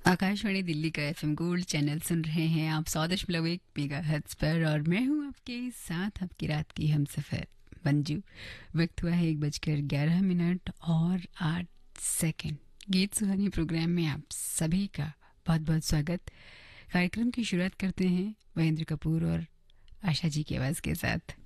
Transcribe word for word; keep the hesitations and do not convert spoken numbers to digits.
आकाशवाणी दिल्ली का FM gold channel सुन रहे हैं आप सौ दशमलव एक मेगा हर्ट्ज पर और मैं हूं आपके साथ आपकी रात की हमसफर मंजू। वक्त हुआ है एक बजकर ग्यारह मिनट और आठ सेकंड। गीत सुहानी प्रोग्राम में आप सभी का बहुत बहुत स्वागत। कार्यक्रम की शुरुआत करते हैं महेंद्र कपूर और आशा जी की आवाज़ के साथ।